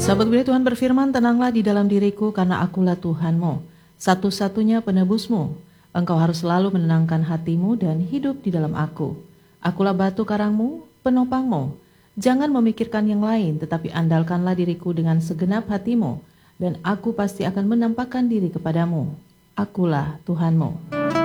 Sahabat Bila Tuhan berfirman, tenanglah di dalam diriku karena akulah Tuhanmu, satu-satunya penebusmu. Engkau harus selalu menenangkan hatimu dan hidup di dalam aku. Akulah batu karangmu, penopangmu. Jangan memikirkan yang lain, tetapi andalkanlah diriku dengan segenap hatimu, dan aku pasti akan menampakkan diri kepadamu. Akulah Tuhanmu.